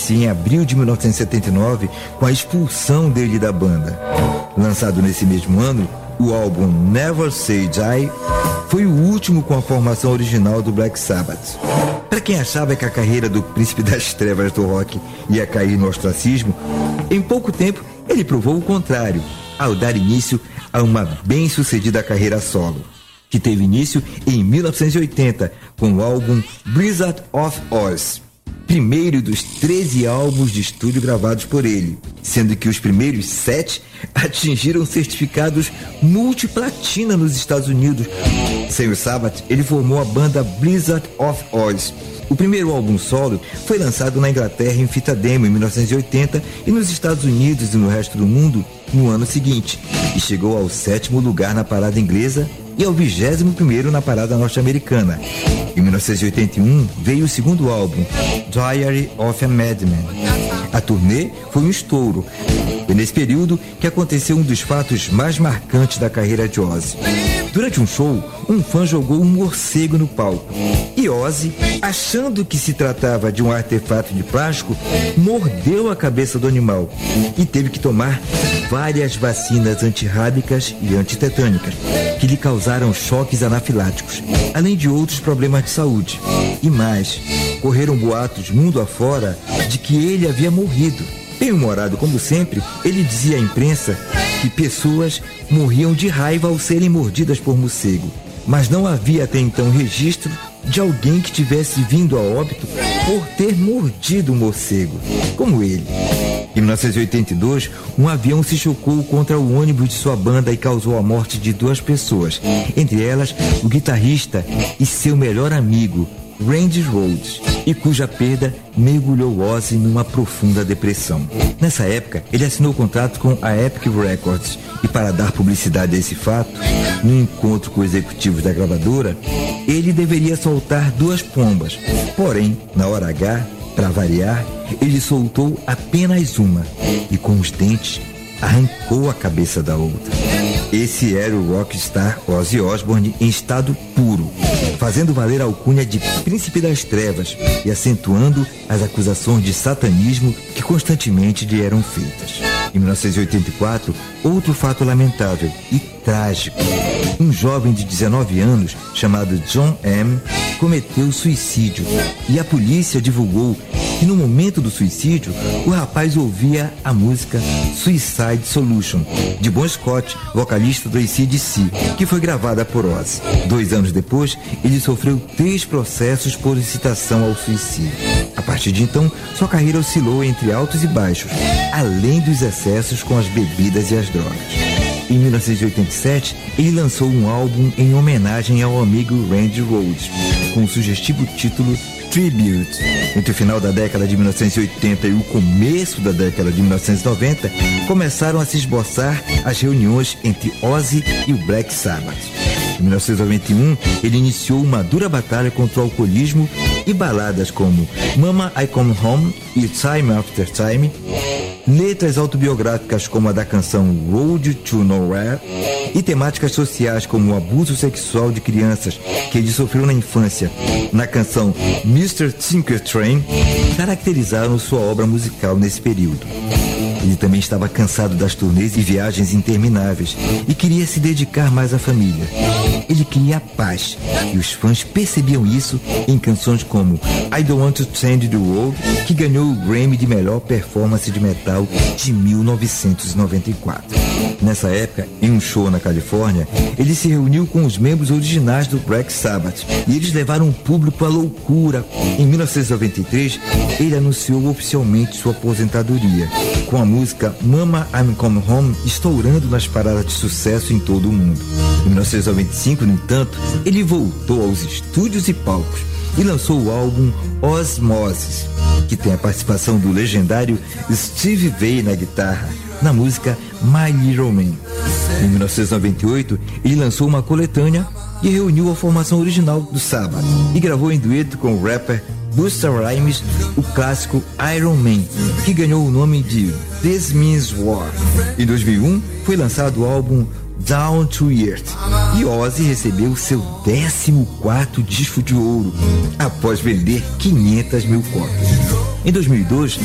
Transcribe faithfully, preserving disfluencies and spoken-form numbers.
inicia em abril de mil novecentos e setenta e nove com a expulsão dele da banda. Lançado nesse mesmo ano, o álbum Never Say Die foi o último com a formação original do Black Sabbath. Para quem achava que a carreira do príncipe das trevas do rock ia cair no ostracismo, em pouco tempo ele provou o contrário, ao dar início a uma bem-sucedida carreira solo, que teve início em mil novecentos e oitenta com o álbum Blizzard of Ozz, primeiro dos treze álbuns de estúdio gravados por ele, sendo que os primeiros sete atingiram certificados multiplatina nos Estados Unidos. Sem o Sabbath, ele formou a banda Blizzard of Ozz. O primeiro álbum solo foi lançado na Inglaterra em fita demo em mil novecentos e oitenta e nos Estados Unidos e no resto do mundo no ano seguinte, e chegou ao sétimo lugar na parada inglesa e ao vigésimo primeiro na parada norte-americana. Em mil novecentos e oitenta e um veio o segundo álbum, Diary of a Madman. A turnê foi um estouro. Foi nesse período que aconteceu um dos fatos mais marcantes da carreira de Ozzy. Durante um show, um fã jogou um morcego no palco. E Ozzy, achando que se tratava de um artefato de plástico, mordeu a cabeça do animal e teve que tomar várias vacinas antirrábicas e antitetânicas, que lhe causaram choques anafiláticos, além de outros problemas de saúde. E mais, correram boatos mundo afora de que ele havia morrido. Bem-humorado como sempre, ele dizia à imprensa que pessoas morriam de raiva ao serem mordidas por morcego, mas não havia até então registro de alguém que tivesse vindo a óbito por ter mordido um morcego, como ele. Em mil novecentos e oitenta e dois, um avião se chocou contra o ônibus de sua banda e causou a morte de duas pessoas, entre elas o guitarrista e seu melhor amigo, Randy Rhoads, e cuja perda mergulhou Ozzy numa profunda depressão. Nessa época, ele assinou contrato com a Epic Records e, para dar publicidade a esse fato, num encontro com executivos da gravadora, ele deveria soltar duas pombas. Porém, na hora H, para variar, ele soltou apenas uma e, com os dentes, arrancou a cabeça da outra. Esse era o rockstar Ozzy Osbourne em estado puro, fazendo valer a alcunha de Príncipe das Trevas e acentuando as acusações de satanismo que constantemente lhe eram feitas. Em mil novecentos e oitenta e quatro, outro fato lamentável e trágico. Um jovem de dezenove anos, chamado John M., cometeu suicídio e a polícia divulgou que no momento do suicídio, o rapaz ouvia a música Suicide Solution, de Bon Scott, vocalista do A C D C, que foi gravada por Ozzy. Dois anos depois, ele sofreu três processos por incitação ao suicídio. A partir de então, sua carreira oscilou entre altos e baixos, além dos excessos com as bebidas e as drogas. Em mil novecentos e oitenta e sete, ele lançou um álbum em homenagem ao amigo Randy Rhoads, com o sugestivo título Tribute. Entre o final da década de mil novecentos e oitenta e o começo da década de mil novecentos e noventa, começaram a se esboçar as reuniões entre Ozzy e o Black Sabbath. Em mil novecentos e noventa e um, ele iniciou uma dura batalha contra o alcoolismo e baladas como Mama I Come Home e Time After Time, letras autobiográficas como a da canção Road to Nowhere e temáticas sociais como o abuso sexual de crianças que ele sofreu na infância, na canção mister Tinker Train, caracterizaram sua obra musical nesse período. Ele também estava cansado das turnês e viagens intermináveis e queria se dedicar mais à família. Ele queria a paz e os fãs percebiam isso em canções como I Don't Want to Change the World, que ganhou o Grammy de melhor performance de metal de mil novecentos e noventa e quatro. Nessa época, em um show na Califórnia, ele se reuniu com os membros originais do Black Sabbath e eles levaram o público à loucura. Em mil novecentos e noventa e três, ele anunciou oficialmente sua aposentadoria, com a música Mama I'm Come Home estourando nas paradas de sucesso em todo o mundo. Em mil novecentos e noventa e cinco, no entanto, ele voltou aos estúdios e palcos e lançou o álbum Osmosis, que tem a participação do legendário Steve Vai na guitarra, na música My Little Man. Em mil novecentos e noventa e oito, ele lançou uma coletânea e reuniu a formação original do Sabbath e gravou em dueto com o rapper Busta Rhymes o clássico Iron Man, que ganhou o nome de This Means War. Em dois mil e um, foi lançado o álbum Down to Earth e Ozzy recebeu seu décimo quarto disco de ouro após vender quinhentas mil cópias. Em dois mil e dois,